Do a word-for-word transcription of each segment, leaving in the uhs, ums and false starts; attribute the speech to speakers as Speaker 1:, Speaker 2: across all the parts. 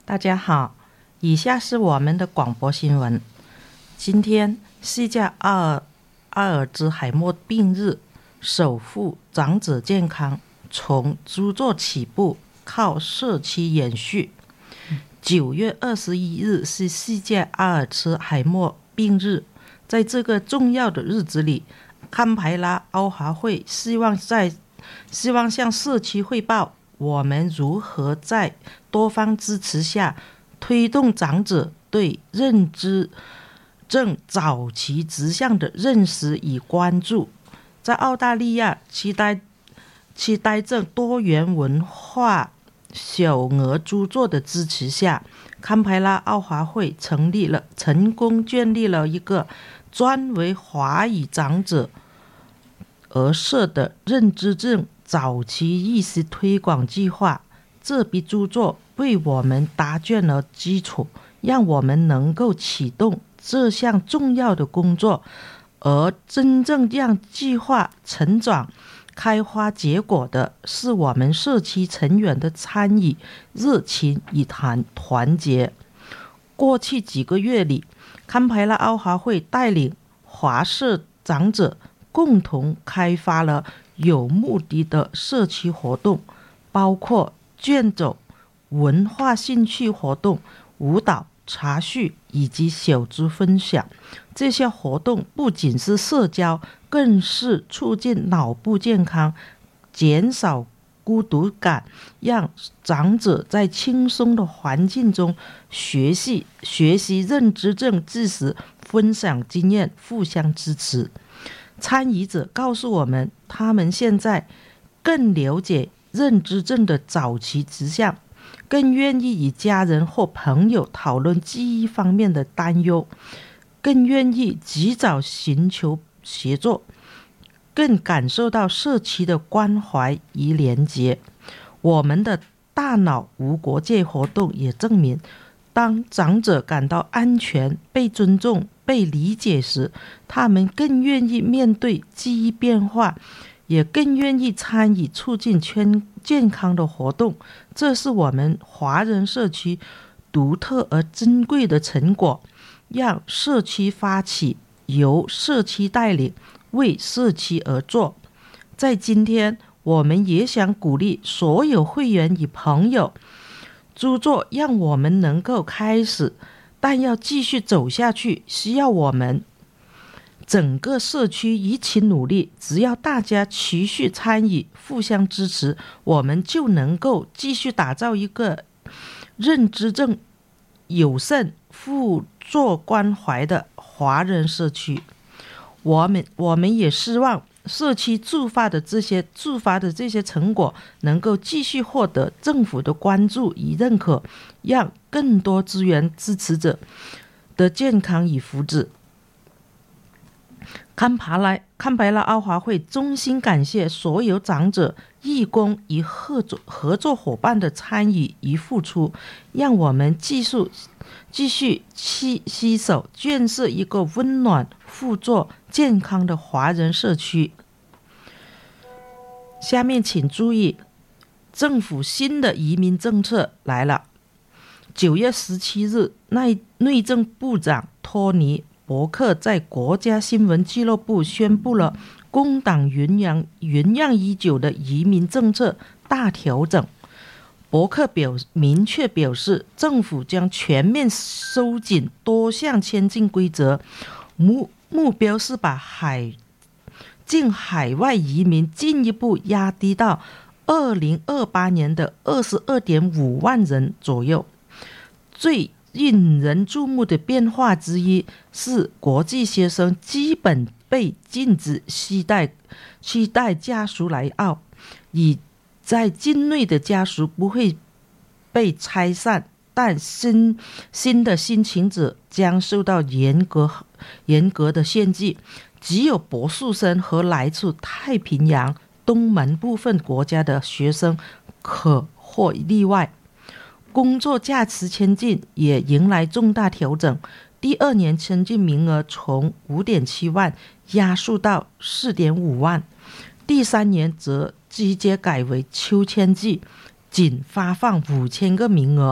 Speaker 1: 大家好，以下是我们的广播新闻。今天世界阿尔阿尔兹海默病日，守护长者健康，从猪座起步，靠社区延续。九月二十一日是世界阿尔兹海默病日，在这个重要的日子里，堪培拉奥华会希望在希望向社区汇报我们如何在多方支持下推动长者对认知症早期迹象的认识与关注。在澳大利亚期待期待症多元文化小额著作的支持下，堪培拉奥华会成立了成功建立了一个专为华语长者而设的认知症早期意识推广计划。这笔著作为我们搭建了基础，让我们能够启动这项重要的工作，而真正让计划成长开花结果的是我们社区成员的参与、热情与团团结。过去几个月里，堪培拉奥华会带领华社长者共同开发了有目的的社区活动，包括健走、文化兴趣活动、舞蹈、茶叙以及小组分享。这些活动不仅是社交，更是促进脑部健康，减少孤独感，让长者在轻松的环境中学习学习认知症知识，分享经验，互相支持。参与者告诉我们，他们现在更了解认知症的早期迹象，更愿意与家人或朋友讨论记忆方面的担忧，更愿意及早寻求协作，更感受到社区的关怀与连结。我们的大脑无国界活动也证明，当长者感到安全、被尊重、被理解时，他们更愿意面对记忆变化，也更愿意参与促进全健康的活动。这是我们华人社区独特而珍贵的成果，让社区发起，由社区带领，为社区而做。在今天，我们也想鼓励所有会员与朋友，著作让我们能够开始，但要继续走下去，需要我们整个社区一起努力。只要大家持续参与，互相支持，我们就能够继续打造一个认知症友善、互助关怀的华人社区。我们我们也希望社区驻发的这些驻发的这些成果能够继续获得政府的关注与认可，让更多资源支持者的健康与福祉。堪培拉堪培拉奥华会衷心感谢所有长者、义工与合作合作伙伴的参与与付出，让我们继续继续携手建设一个温暖、互助、健康的华人社区。下面请注意，政府新的移民政策来了。九月十七日，内内政部长托尼·伯克在国家新闻俱乐部宣布了工党酝酿酝酿已久的移民政策大调整。伯克表明确表示，政府将全面收紧多项签证规则，目目标是把海境海外移民进一步压低到二零二八年的二十二点五万人左右。最引人注目的变化之一是，国际学生基本被禁止携带携带家属来澳，以在境内的家属不会被拆散，但新新的申请者将受到严格严格的限制，只有博士生和来自太平洋东盟部分国家的学生可获例外。工作价值签证也迎来重大调整，第二年签证名额从 五点七万压缩到 四点五万，第三年则直接改为抽签制，仅发放五千个名额，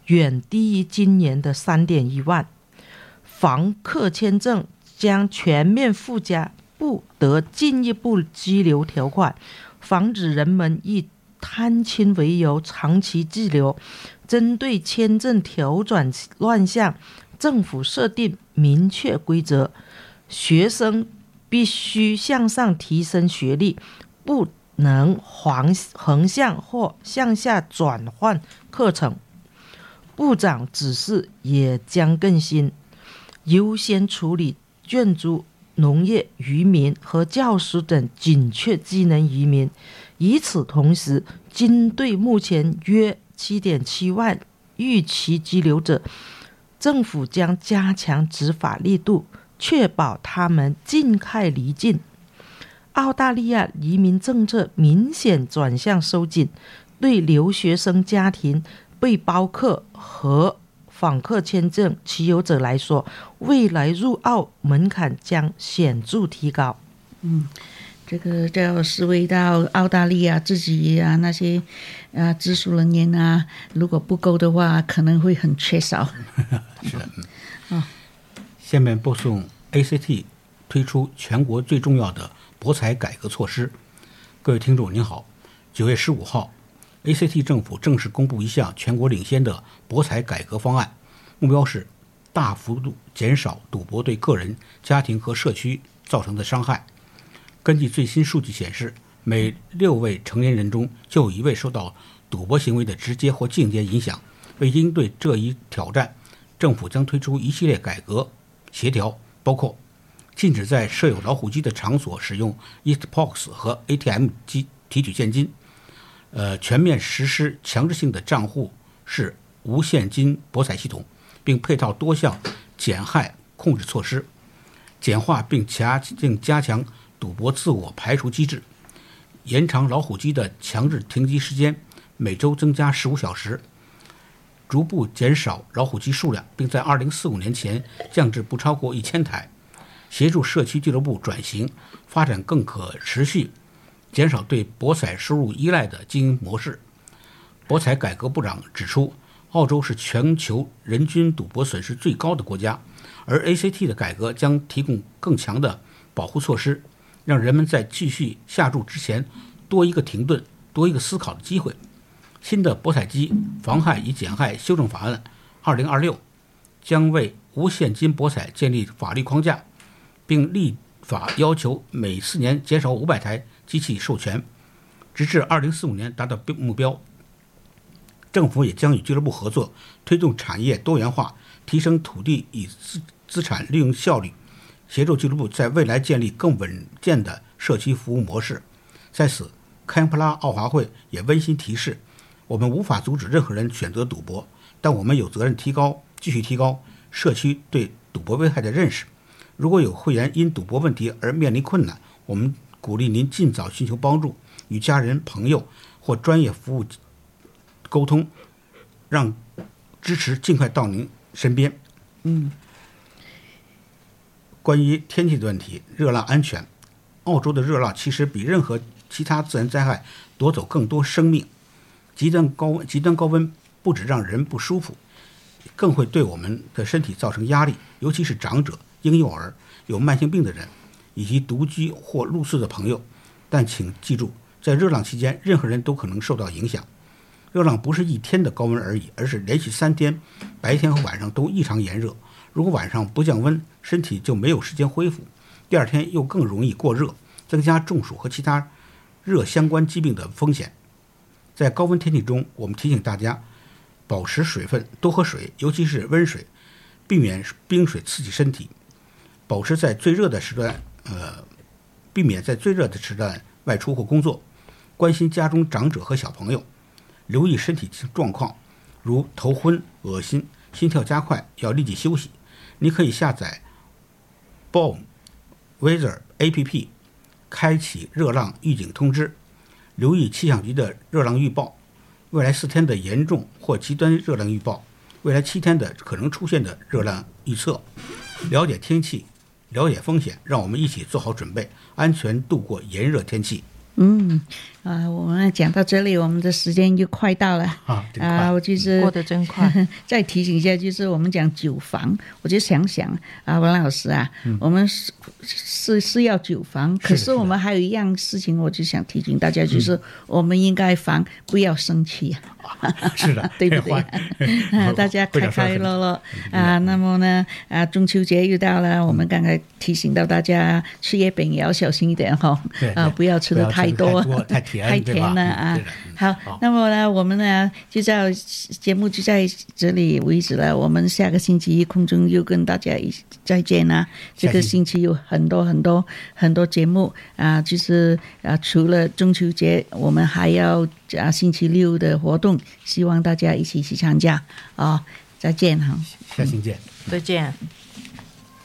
Speaker 1: 远低于今年的 三点一万。访客签证将全面附加不得进一步拘留条款，防止人们以探亲为由长期滞留。针对签证调转乱象，政府设定明确规则，学生必须向上提升学历，不能横向或向下转换课程。部长指示也将更新，优先处理建筑、农业、渔民和教师等紧缺技能移民。与此同时，针对目前约 七点七万预期居留者，政府将加强执法力度，确保他们尽快离境。澳大利亚移民政策明显转向收紧，对留学生家庭、背包客和访客签证持有者来说，未来入澳门槛将显著提高。
Speaker 2: 嗯，这个叫思维到澳大利亚自己啊那些啊技术人员啊，如果不够的话，可能会很缺少。
Speaker 3: 是的，嗯。哦，下面播送 A C T 推出全国最重要的博彩改革措施。各位听众您好，九月十五号 A C T 政府正式公布一项全国领先的博彩改革方案，目标是大幅度减少赌博对个人、家庭和社区造成的伤害。根据最新数据显示，每六位成年人中就有一位受到赌博行为的直接或间接影响。为应对这一挑战，政府将推出一系列改革协调，包括禁止在设有老虎机的场所使用 e-box 和 A T M 机提取现金，呃，全面实施强制性的账户式无现金博彩系统，并配套多项减害控制措施，简化并加并加强赌博自我排除机制，延长老虎机的强制停机时间，每周增加十五小时，逐步减少老虎机数量，并在二零四五年前降至不超过一千台，协助社区俱乐部转型，发展更可持续、减少对博彩收入依赖的经营模式。博彩改革部长指出，澳洲是全球人均赌博损失最高的国家，而 A C T 的改革将提供更强的保护措施，让人们在继续下注之前多一个停顿、多一个思考的机会。新的博彩机妨害与减害修正法案二零二六将为无现金博彩建立法律框架，并立法要求每四年减少五百台机器授权，直至二零四五年达到目标。政府也将与俱乐部合作，推动产业多元化，提升土地与资产利用效率，协助俱乐部在未来建立更稳健的社区服务模式。在此，堪培拉奥华会也温馨提示，我们无法阻止任何人选择赌博，但我们有责任提高继续提高社区对赌博危害的认识。如果有会员因赌博问题而面临困难，我们鼓励您尽早寻求帮助，与家人、朋友或专业服务沟通，让支持尽快到您身边。
Speaker 2: 嗯，
Speaker 3: 关于天气的问题，热浪安全，澳洲的热浪其实比任何其他自然灾害夺走更多生命。极端高温，极端高温不只让人不舒服，更会对我们的身体造成压力，尤其是长者、婴幼儿、有慢性病的人以及独居或露宿的朋友。但请记住，在热浪期间，任何人都可能受到影响。热浪不是一天的高温而已，而是连续三天，白天和晚上都异常炎热。如果晚上不降温，身体就没有时间恢复，第二天又更容易过热，增加中暑和其他热相关疾病的风险。在高温天气中，我们提醒大家保持水分，多喝水，尤其是温水，避免冰水刺激身体。保持在最热的时段，呃，避免在最热的时段外出或工作。关心家中长者和小朋友，留意身体状况，如头昏、恶心、心跳加快，要立即休息。你可以下载 B O M Weather A P P， 开启热浪预警通知。留意气象局的热浪预报，未来四天的严重或极端热浪预报，未来七天的可能出现的热浪预测。了解天气，了解风险，让我们一起做好准备，安全度过炎热天气。
Speaker 2: 嗯啊，我们讲到这里，我们的时间又快到了
Speaker 3: 啊，
Speaker 2: 啊，我就是
Speaker 1: 过得真快。
Speaker 2: 再提醒一下，就是我们讲酒房，我就想想啊，王老师啊，嗯、我们是是是要酒房，可是我们还有一样事情，我就想提醒大家，就是我们应该防不要生气
Speaker 3: 啊，是的，
Speaker 2: 对不对？啊，大家开开乐乐啊。那么呢，啊，中秋节又到了，我们刚才提醒到大家吃月饼也要小心一点哈，啊，不要吃的太多，
Speaker 3: 太甜，
Speaker 2: 太甜了啊。好，那么呢，我们呢就在节目就在这里为止了。我们下个星期一空中又跟大家再见啦。这个星期有很多很多很多节目啊，就是啊，除了中秋节，我们还要啊星期六的活动，希望大家一起去参加啊。再见哈，
Speaker 3: 下星见，
Speaker 1: 再见。